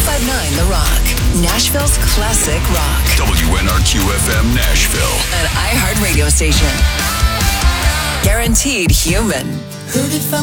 1059 The Rock, Nashville's classic rock. WNRQ-FM Nashville. An iHeart radio station. Guaranteed human. Heard it from